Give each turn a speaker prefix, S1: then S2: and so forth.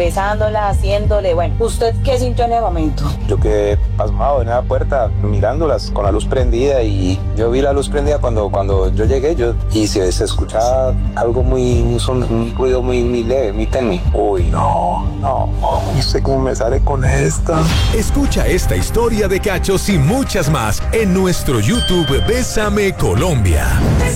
S1: besándola, haciéndole, bueno, ¿usted qué sintió en el momento?
S2: Yo quedé pasmado en la puerta mirándolas con la luz prendida y yo vi la luz prendida cuando yo llegué y se escuchaba algo un ruido muy leve, muy tenue. Uy, no sé cómo me sale con esta.
S3: Escucha esta historia de cachos y muchas más en nuestro YouTube Bésame Colombia.